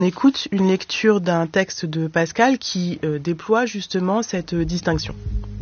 On écoute une lecture d'un texte de Pascal qui déploie justement cette distinction.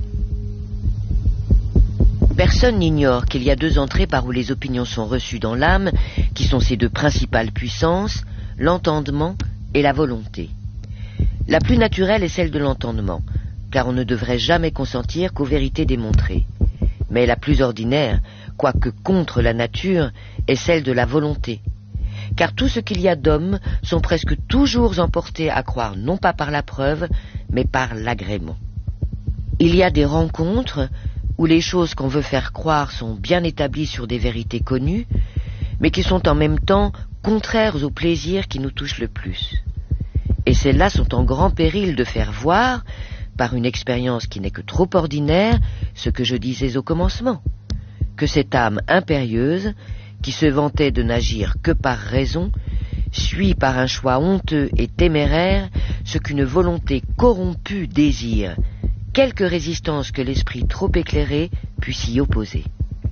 Personne n'ignore qu'il y a deux entrées par où les opinions sont reçues dans l'âme, qui sont ces deux principales puissances, l'entendement et la volonté. La plus naturelle est celle de l'entendement, car on ne devrait jamais consentir qu'aux vérités démontrées. Mais la plus ordinaire, quoique contre la nature, est celle de la volonté. Car tout ce qu'il y a d'hommes sont presque toujours emportés à croire non pas par la preuve, mais par l'agrément. Il y a des rencontres où les choses qu'on veut faire croire sont bien établies sur des vérités connues, mais qui sont en même temps contraires au plaisir qui nous touche le plus. Et celles-là sont en grand péril de faire voir, par une expérience qui n'est que trop ordinaire, ce que je disais au commencement, que cette âme impérieuse, qui se vantait de n'agir que par raison, suit par un choix honteux et téméraire ce qu'une volonté corrompue désire, quelque résistance que l'esprit trop éclairé puisse y opposer.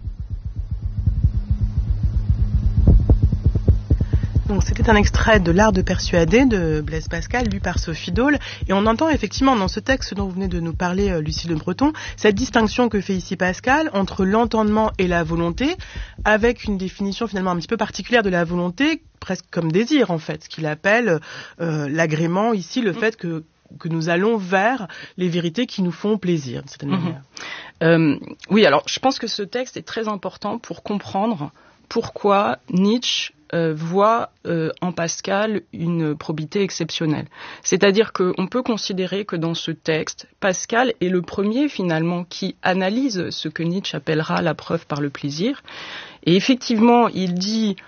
Donc c'était un extrait de L'Art de persuader de Blaise Pascal, lu par Sophie Dole, et on entend effectivement dans ce texte dont vous venez de nous parler, Lucie Le Breton, cette distinction que fait ici Pascal entre l'entendement et la volonté, avec une définition finalement un petit peu particulière de la volonté, presque comme désir en fait, ce qu'il appelle l'agrément ici, le fait que nous allons vers les vérités qui nous font plaisir, d'une certaine manière. Oui, alors je pense que ce texte est très important pour comprendre pourquoi Nietzsche voit en Pascal une probité exceptionnelle. C'est-à-dire qu'on peut considérer que dans ce texte, Pascal est le premier finalement qui analyse ce que Nietzsche appellera la preuve par le plaisir. Et effectivement, il dit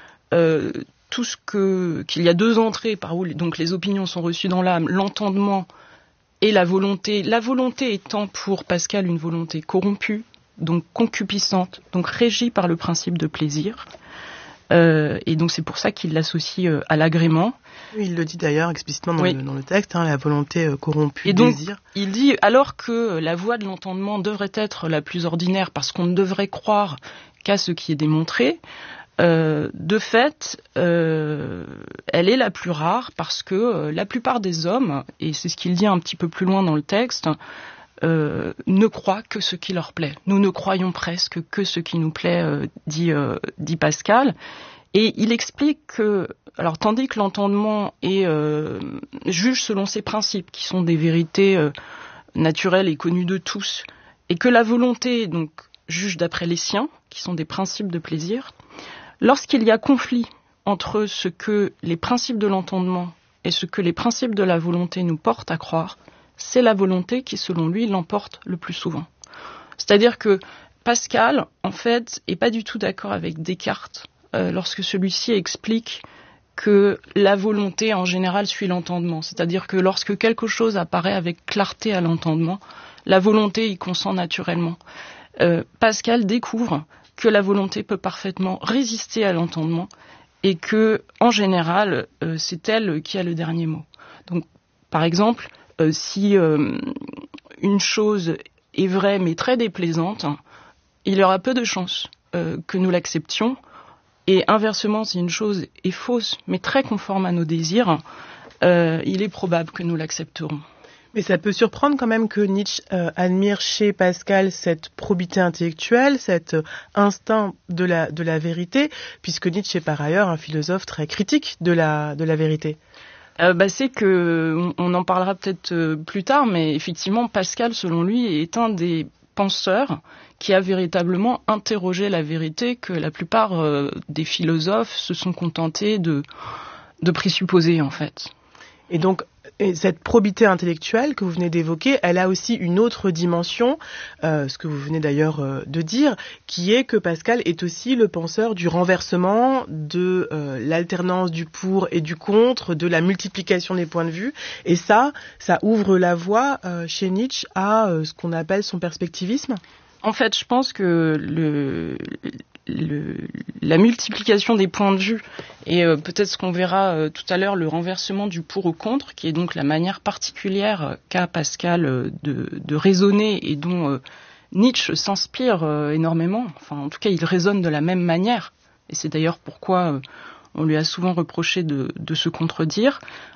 qu'il y a deux entrées par où donc les opinions sont reçues dans l'âme, l'entendement et la volonté. La volonté étant pour Pascal une volonté corrompue, donc concupiscente, donc régie par le principe de plaisir. Et donc c'est pour ça qu'il l'associe à l'agrément. Oui, il le dit d'ailleurs explicitement dans le texte, la volonté corrompue, et donc, désir. Il dit, alors que la voie de l'entendement devrait être la plus ordinaire parce qu'on ne devrait croire qu'à ce qui est démontré, de fait, elle est la plus rare parce que la plupart des hommes, et c'est ce qu'il dit un petit peu plus loin dans le texte, ne croient que ce qui leur plaît. Nous ne croyons presque que ce qui nous plaît, dit Pascal. Et il explique que, alors tandis que l'entendement juge selon ses principes, qui sont des vérités naturelles et connues de tous, et que la volonté donc juge d'après les siens, qui sont des principes de plaisir, lorsqu'il y a conflit entre ce que les principes de l'entendement et ce que les principes de la volonté nous portent à croire, c'est la volonté qui, selon lui, l'emporte le plus souvent. C'est-à-dire que Pascal, en fait, est pas du tout d'accord avec Descartes lorsque celui-ci explique que la volonté, en général, suit l'entendement. C'est-à-dire que lorsque quelque chose apparaît avec clarté à l'entendement, la volonté y consent naturellement. Pascal découvre que la volonté peut parfaitement résister à l'entendement et que, en général, c'est elle qui a le dernier mot. Donc, par exemple, si une chose est vraie mais très déplaisante, il y aura peu de chances que nous l'acceptions. Et inversement, si une chose est fausse mais très conforme à nos désirs, il est probable que nous l'accepterons. Mais ça peut surprendre quand même que Nietzsche admire chez Pascal cette probité intellectuelle, cet instinct de la vérité, puisque Nietzsche est par ailleurs un philosophe très critique de la vérité. C'est que, on en parlera peut-être plus tard, mais effectivement, Pascal, selon lui, est un des penseurs qui a véritablement interrogé la vérité que la plupart des philosophes se sont contentés de présupposer, en fait. Et donc, cette probité intellectuelle que vous venez d'évoquer, elle a aussi une autre dimension, ce que vous venez d'ailleurs de dire, qui est que Pascal est aussi le penseur du renversement, de l'alternance du pour et du contre, de la multiplication des points de vue. Et ça ouvre la voie chez Nietzsche à ce qu'on appelle son perspectivisme. En fait, je pense que la multiplication des points de vue et peut-être ce qu'on verra tout à l'heure, le renversement du pour au contre, qui est donc la manière particulière qu'a Pascal de raisonner et dont Nietzsche s'inspire énormément. Enfin, en tout cas, il raisonne de la même manière. Et c'est d'ailleurs pourquoi on lui a souvent reproché de se contredire.